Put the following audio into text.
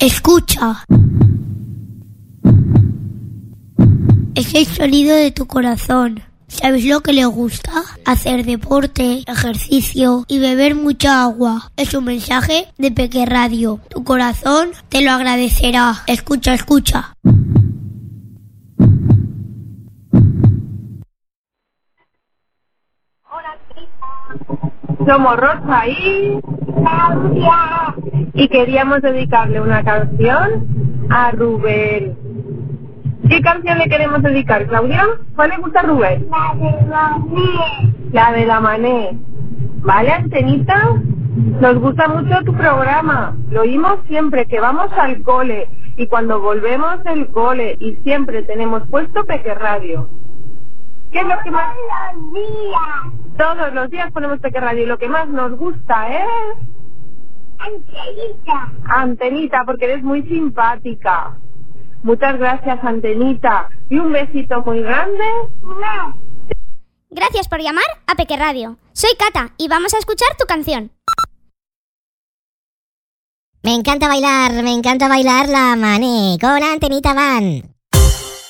Escucha. Es el sonido de tu corazón. ¿Sabes lo que le gusta? Hacer deporte, ejercicio y beber mucha agua. Es un mensaje de Peque Radio. Tu corazón te lo agradecerá. Escucha, escucha. Hola, somos Rosa y Claudia. Y queríamos dedicarle una canción a Rubén. ¿Qué canción le queremos dedicar, Claudia? ¿Cuál le gusta a Rubén? La de la Mané. La de la Mané. ¿Vale, Antenita? Nos gusta mucho tu programa. Lo oímos siempre que vamos al cole y cuando volvemos del cole y siempre tenemos puesto Peque Radio. ¿Qué es lo que más? Todos los días. Todos los días ponemos Peque Radio y lo que más nos gusta es... Antenita. Antenita, porque eres muy simpática. Muchas gracias, Antenita. Y un besito muy grande. No. Gracias por llamar a Peque Radio. Soy Cata y vamos a escuchar tu canción. Me encanta bailar la Mané con Antenita Van.